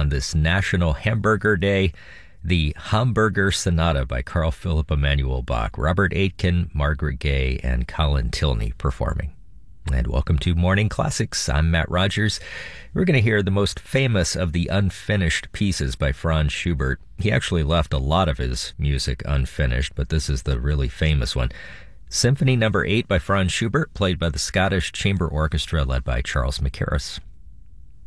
on this National Hamburger Day, the Hamburger Sonata by Carl Philipp Emanuel Bach, Robert Aitken, Margaret Gaye, and Colin Tilney performing. And welcome to Morning Classics. I'm Matt Rogers. We're going to hear the most famous of the unfinished pieces by Franz Schubert. He actually left a lot of his music unfinished, but this is the really famous one. Symphony No. 8 by Franz Schubert, played by the Scottish Chamber Orchestra led by Charles Mackerras.